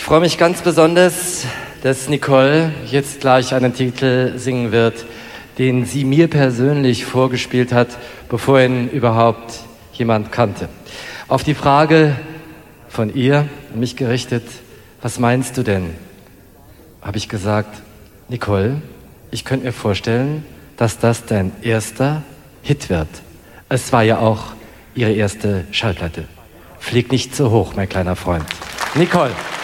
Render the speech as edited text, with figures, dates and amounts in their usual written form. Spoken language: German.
freue mich ganz besonders, dass Nicole jetzt gleich einen Titel singen wird, den sie mir persönlich vorgespielt hat, bevor ihn überhaupt jemand kannte. Auf die Frage von ihr, an mich gerichtet, was meinst du denn, habe ich gesagt, Nicole, ich könnte mir vorstellen, dass das dein erster Hit wird. Es war ja auch ihre erste Schallplatte. Flieg nicht so hoch, mein kleiner Freund. Nicole.